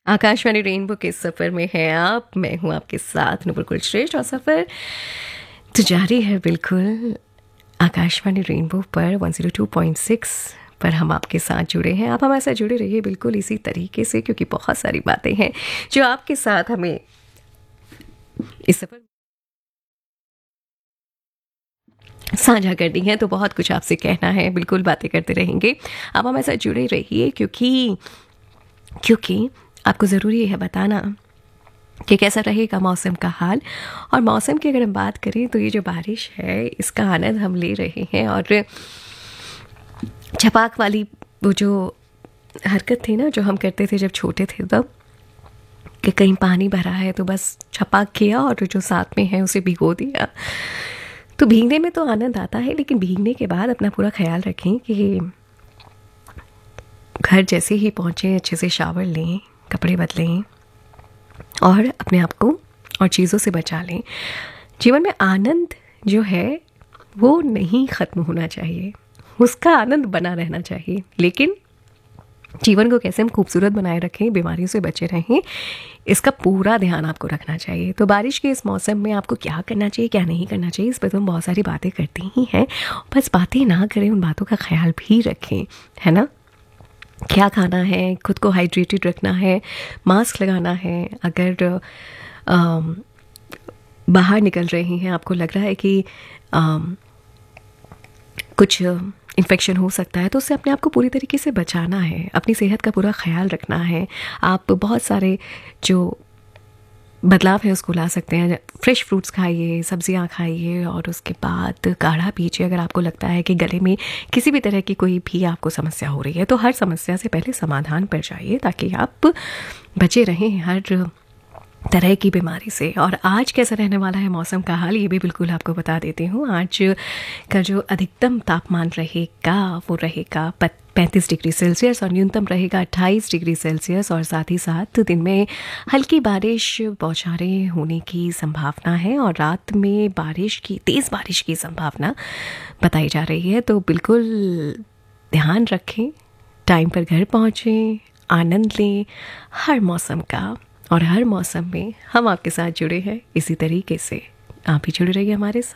Akashvani rainbow के सफ़र में हैं आप। मैं हूँ आपके साथ नुपुर श्रेष्ठ और सफ़र तो जारी है बिल्कुल आकाशवाणी रेनबो पर 102.6 पर हम आपके साथ जुड़े हैं। आप हमारे साथ जुड़े रहिए बिल्कुल इसी तरीके से, क्योंकि बहुत सारी बातें हैं जो आपके साथ हमें इस सफ़र साझा करनी है। तो बहुत कुछ आपसे कहना है, बिल्कुल बातें करते रहेंगे। आप हमारे साथ जुड़े रहिए क्योंकि आपको ज़रूरी है बताना कि कैसा रहेगा मौसम का हाल। और मौसम की अगर हम बात करें तो ये जो बारिश है इसका आनंद हम ले रहे हैं। और छपाक वाली वो जो हरकत थी ना जो हम करते थे जब छोटे थे तब, कि कहीं पानी भरा है तो बस छपाक किया और जो साथ में है उसे भिगो दिया। तो भीगने में तो आनंद आता है, लेकिन भीगने के बाद अपना पूरा ख्याल रखें कि घर जैसे ही पहुँचें अच्छे से शावर लें, कपड़े बदलें और अपने आप को और चीज़ों से बचा लें। जीवन में आनंद जो है वो नहीं ख़त्म होना चाहिए, उसका आनंद बना रहना चाहिए। लेकिन जीवन को कैसे हम खूबसूरत बनाए रखें, बीमारियों से बचे रहें, इसका पूरा ध्यान आपको रखना चाहिए। तो बारिश के इस मौसम में आपको क्या करना चाहिए, क्या नहीं करना चाहिए, इस पर तो हम बहुत सारी बातें करते ही हैं। बस बातें ना करें, उन बातों का ख्याल भी रखें, है ना। क्या खाना है, खुद को हाइड्रेटेड रखना है, मास्क लगाना है। अगर बाहर निकल रहे हैं, आपको लग रहा है कि कुछ इन्फेक्शन हो सकता है, तो उससे अपने आप को पूरी तरीके से बचाना है, अपनी सेहत का पूरा ख्याल रखना है। आप बहुत सारे जो बदलाव है उसको ला सकते हैं। फ्रेश फ्रूट्स खाइए, सब्जियां खाइए और उसके बाद काढ़ा पीजिए। अगर आपको लगता है कि गले में किसी भी तरह की कोई भी आपको समस्या हो रही है, तो हर समस्या से पहले समाधान पर जाइए ताकि आप बचे रहें हर तरह की बीमारी से। और आज कैसा रहने वाला है मौसम का हाल, ये भी बिल्कुल आपको बता देती हूँ। आज का जो अधिकतम तापमान रहेगा वो रहेगा 35 डिग्री सेल्सियस और न्यूनतम रहेगा 28 डिग्री सेल्सियस। और साथ ही साथ दिन में हल्की बारिश बौछारें होने की संभावना है और रात में तेज़ बारिश की संभावना बताई जा रही है। तो बिल्कुल ध्यान रखें, टाइम पर घर पहुँचें, आनंद लें हर मौसम का। और हर मौसम में हम आपके साथ जुड़े हैं इसी तरीके से। आप भी जुड़े रहिए हमारे साथ।